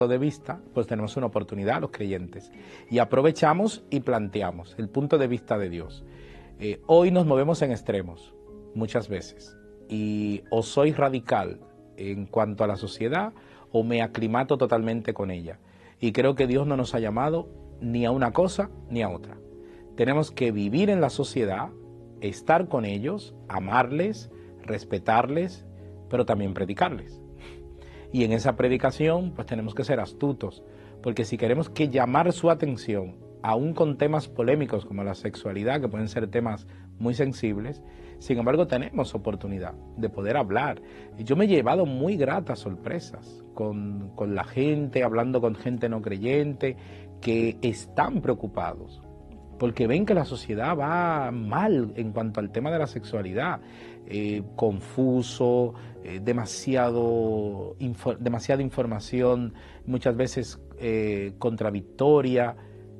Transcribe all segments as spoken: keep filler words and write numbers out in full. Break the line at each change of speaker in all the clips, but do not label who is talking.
de vista, pues tenemos una oportunidad los creyentes y aprovechamos y planteamos el punto de vista de Dios. Eh, hoy nos movemos en extremos muchas veces y o soy radical en cuanto a la sociedad o me aclimato totalmente con ella, y creo que Dios no nos ha llamado ni a una cosa ni a otra. Tenemos que vivir en la sociedad, estar con ellos, amarles, respetarles, pero también predicarles. Y en esa predicación pues tenemos que ser astutos, porque si queremos que llamar su atención, aún con temas polémicos como la sexualidad, que pueden ser temas muy sensibles, sin embargo tenemos oportunidad de poder hablar. Y yo me he llevado muy gratas sorpresas con, con la gente, hablando con gente no creyente, que están preocupados, porque ven que la sociedad va mal en cuanto al tema de la sexualidad, eh, confuso, eh, demasiado, info, demasiada información, muchas veces eh, contradictoria,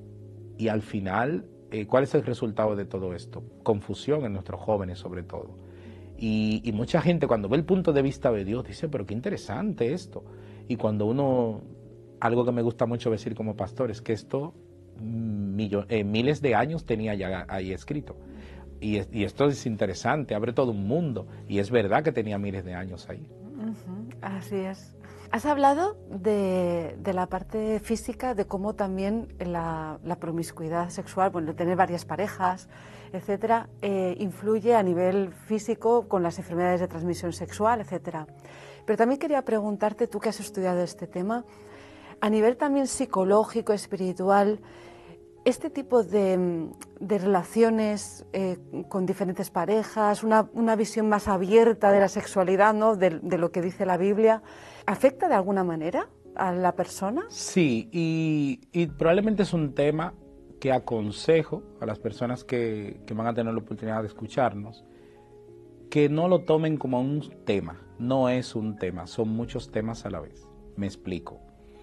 y al final, eh, ¿cuál es el resultado de todo esto? Confusión en nuestros jóvenes sobre todo. Y, y mucha gente cuando ve el punto de vista de Dios dice, pero qué interesante esto. Y cuando uno, algo que me gusta mucho decir como pastor es que esto Millo, eh, miles de años tenía ya ahí escrito, y, y esto es interesante, abre todo un mundo, y es verdad que tenía miles de años ahí.
Uh-huh, así es. Has hablado de, de la parte física, de cómo también la, la promiscuidad sexual, bueno, tener varias parejas, etcétera, eh, influye a nivel físico con las enfermedades de transmisión sexual, etcétera. Pero también quería preguntarte, tú que has estudiado este tema, a nivel también psicológico, espiritual, este tipo de, de relaciones eh, con diferentes parejas, una, una visión más abierta de la sexualidad, ¿no?, de, de lo que dice la Biblia, ¿afecta de alguna manera a la persona?
Sí, y, y probablemente es un tema que aconsejo a las personas que, que van a tener la oportunidad de escucharnos, que no lo tomen como un tema. No es un tema, son muchos temas a la vez. Me explico.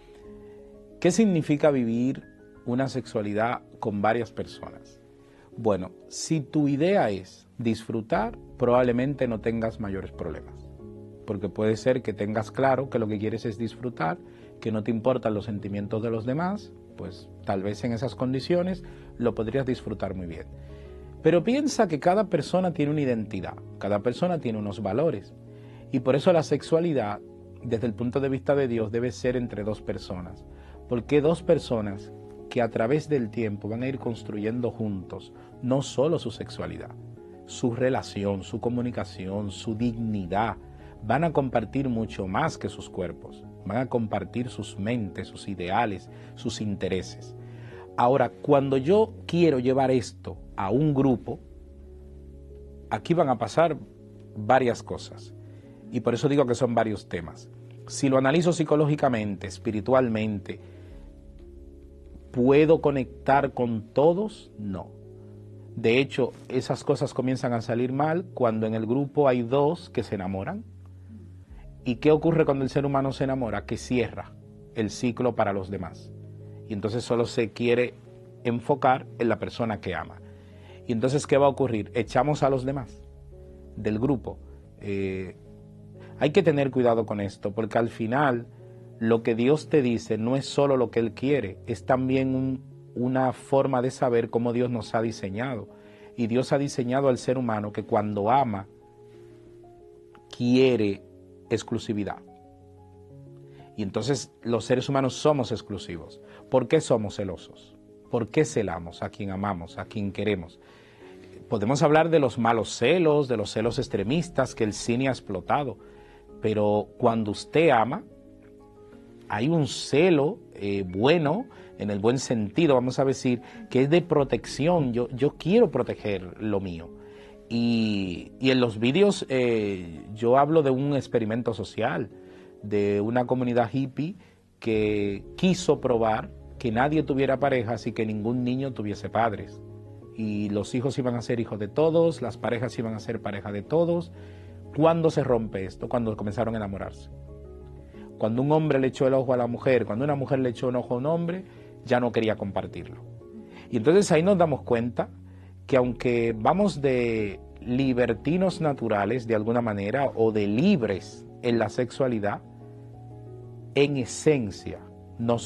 ¿Qué significa vivir una sexualidad con varias personas? Bueno, si tu idea es disfrutar, probablemente no tengas mayores problemas, porque puede ser que tengas claro que lo que quieres es disfrutar, que no te importan los sentimientos de los demás, pues tal vez en esas condiciones lo podrías disfrutar muy bien. Pero piensa que cada persona tiene una identidad, cada persona tiene unos valores, y por eso la sexualidad, desde el punto de vista de Dios, debe ser entre dos personas. Porque dos personas que a través del tiempo van a ir construyendo juntos no solo su sexualidad, su relación, su comunicación, su dignidad, van a compartir mucho más que sus cuerpos, van a compartir sus mentes, sus ideales, sus intereses. Ahora, cuando yo quiero llevar esto a un grupo, aquí van a pasar varias cosas, y por eso digo que son varios temas. Si lo analizo psicológicamente, espiritualmente, ¿puedo conectar con todos? No. De hecho, esas cosas comienzan a salir mal cuando en el grupo hay dos que se enamoran. ¿Y qué ocurre cuando el ser humano se enamora? Que cierra el ciclo para los demás. Y entonces solo se quiere enfocar en la persona que ama. Y entonces, ¿qué va a ocurrir? Echamos a los demás del grupo. Eh, hay que tener cuidado con esto, porque al final lo que Dios te dice no es solo lo que Él quiere, es también un, una forma de saber cómo Dios nos ha diseñado. Y Dios ha diseñado al ser humano que cuando ama, quiere exclusividad. Y entonces los seres humanos somos exclusivos. ¿Por qué somos celosos? ¿Por qué celamos a quien amamos, a quien queremos? Podemos hablar de los malos celos, de los celos extremistas que el cine ha explotado, pero cuando usted ama, hay un celo eh, bueno, en el buen sentido, vamos a decir, que es de protección. Yo, yo quiero proteger lo mío. Y, y en los vídeos eh, yo hablo de un experimento social, de una comunidad hippie que quiso probar que nadie tuviera parejas y que ningún niño tuviese padres. Y los hijos iban a ser hijos de todos, las parejas iban a ser pareja de todos. ¿Cuándo se rompe esto? Cuando comenzaron a enamorarse. Cuando un hombre le echó el ojo a la mujer, cuando una mujer le echó un ojo a un hombre, ya no quería compartirlo. Y entonces ahí nos damos cuenta que aunque vamos de libertinos naturales de alguna manera o de libres en la sexualidad, en esencia nos